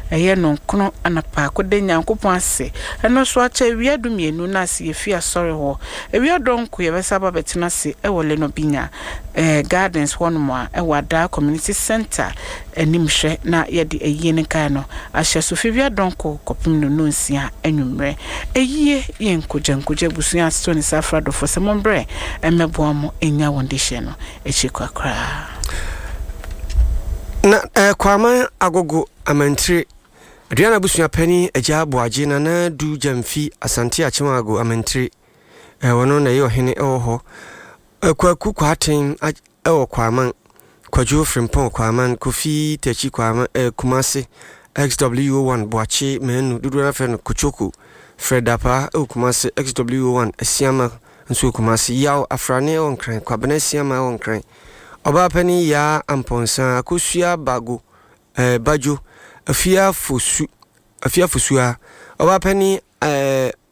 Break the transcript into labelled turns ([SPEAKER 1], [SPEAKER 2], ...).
[SPEAKER 1] eye no nkono anapa akode nyankopon ase eno so acha wiadu mienu na ase yefi asori ho ewiadonko yebesa ba betina se ewole no binya gardens wonmo a ewada community center enimhwe na yede eyi ne kan no ahye so fi wiadonko kopim no nonsia anwumre eyi yenkojankoja busuya stone safrado for semombre emeboamo enya wondishe no echikwa
[SPEAKER 2] na kwama agogo amantire Adriana busuya pani eja boaje na du jamfi asante achimago amantire wono na yo hene ho kwaku kwaten kwama kwajo frimpon kwama kofi techi kwama kumase XW1 boache menu dudu na fe no kuchoku Fredapa kumase XW1 asiama nso kumase yaw afrane onkran kwabena asiama onkran oba pani ya amponsa akosua bago bajo afia fosua oba pani